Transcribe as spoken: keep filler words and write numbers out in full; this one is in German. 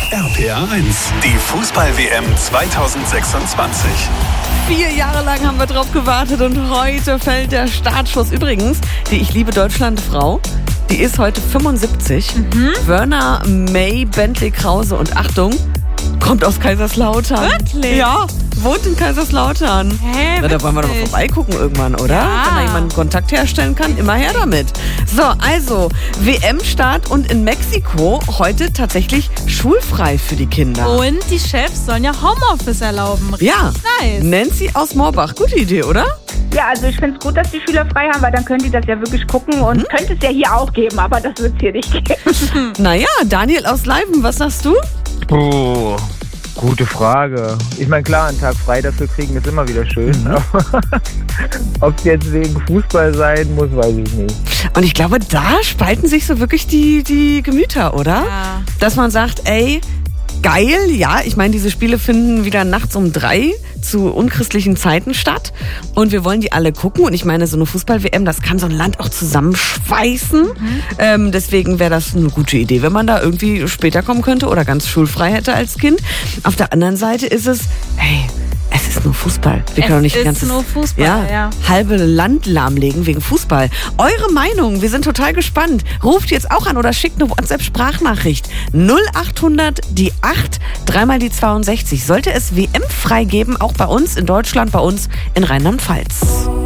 R P R eins, die Fußball-W M zweitausendsechsundzwanzig. Vier Jahre lang haben wir drauf gewartet und heute fällt der Startschuss. Übrigens, die Ich liebe Deutschland-Frau, die ist heute fünfundsiebzig. Mhm. Verna May Bentley Krause und Achtung, kommt aus Kaiserslautern. Wirklich? Ja, wohnt in Kaiserslautern. Hä, Na, da wollen wir doch mal vorbeigucken irgendwann, oder? Ja. Wenn da jemand Kontakt herstellen kann, immer her damit. So, also, W M-Start und in Mexiko heute tatsächlich schulfrei für die Kinder. Und die Chefs sollen ja Homeoffice erlauben. Ja, Nice. Nancy aus Moorbach, gute Idee, oder? Ja, also ich finde es gut, dass die Schüler frei haben, weil dann können die das ja wirklich gucken und Mhm. könnte es ja hier auch geben, aber das wird es hier nicht geben. Naja, Daniel aus Leiben, was sagst du? Oh, gute Frage. Ich meine, klar, einen Tag frei dafür kriegen ist immer wieder schön. Mhm. Aber ob es jetzt wegen Fußball sein muss, weiß ich nicht. Und ich glaube, da spalten sich so wirklich die, die Gemüter, oder? Ja. Dass man sagt, ey, geil, ja, ich meine, diese Spiele finden wieder nachts um drei zu unchristlichen Zeiten statt und wir wollen die alle gucken und ich meine, so eine Fußball-W M, das kann so ein Land auch zusammenschweißen. Mhm. Ähm, deswegen wäre das eine gute Idee, wenn man da irgendwie später kommen könnte oder ganz schulfrei hätte als Kind. Auf der anderen Seite ist es, hey, es ist nur Fußball. Wir können doch nicht Es ganzes, ist nur Fußball, ja, ja. halbe Land lahmlegen wegen Fußball. Eure Meinung, wir sind total gespannt. Ruft jetzt auch an oder schickt eine WhatsApp-Sprachnachricht. null achthundert die acht, dreimal die zweiundsechzig. Sollte es W M frei geben, auch bei uns in Deutschland, bei uns in Rheinland-Pfalz.